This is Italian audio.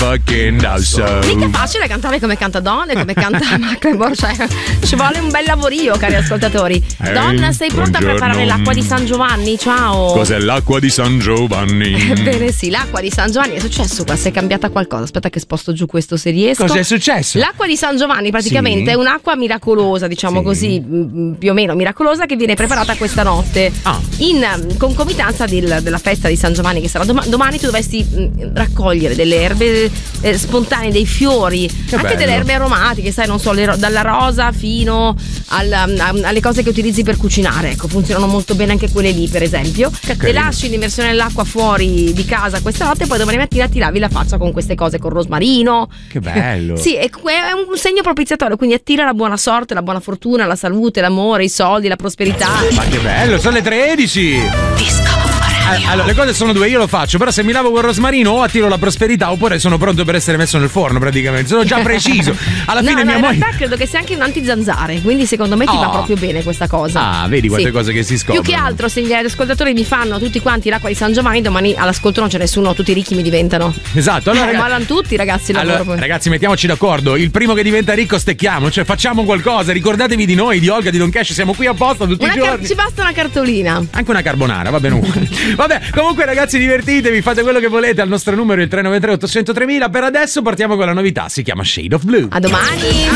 fucking awesome. Mica facile cantare come canta Donna e come canta Macklemore, cioè ci vuole un bel lavorio, cari ascoltatori. Donna, sei pronta a preparare l'acqua di San Giovanni? Ciao. Cos'è l'acqua di San Giovanni? Bene, sì, l'acqua di San Giovanni. È successo qua? Si è cambiata qualcosa? Aspetta che sposto giù questo se riesco. Cos'è successo? L'acqua di San Giovanni praticamente è un'acqua miracolosa, diciamo così, più o meno miracolosa, che viene preparata questa notte in concomitanza della festa di San Giovanni, che sarà domani. Tu dovresti raccogliere delle erbe spontanee, dei fiori, anche delle erbe aromatiche, sai, non so, dalla rosa fino alle cose che utilizzi per cucinare. Ecco, funzionano molto bene anche quelle lì, per esempio. Le lasci in immersione nell'acqua fuori di casa questa notte e poi domani mattina ti lavi la faccia con queste cose, con rosmarino. Che bello. Sì, è un segno propiziatorio, quindi attira la buona sorte, la buona fortuna, la salute, l'amore, i soldi, la prosperità. Ma che bello, sono le 13. Allora, le cose sono due, io lo faccio, però se mi lavo col rosmarino o attiro la prosperità oppure sono pronto per essere messo nel forno, praticamente. Sono già preciso. Alla fine mia moglie. In realtà credo che sia anche un antizanzare, quindi secondo me ti va proprio bene questa cosa. Ah, vedi quante cose che si scoprono. Più che altro, se gli ascoltatori mi fanno tutti quanti l'acqua di San Giovanni, domani all'ascolto non c'è nessuno, tutti ricchi mi diventano. Esatto, allora malano tutti, ragazzi. Allora, ragazzi, mettiamoci d'accordo. Il primo che diventa ricco stecchiamo, cioè facciamo qualcosa. Ricordatevi di noi, di Olga, di Don Cash, siamo qui apposta tutti i giorni. Ci basta una cartolina. Anche una carbonara, va bene uguale. Vabbè, comunque ragazzi, divertitevi, fate quello che volete. Al nostro numero il 393 800 3000. Per adesso partiamo con la novità, si chiama Shade of Blue. A domani.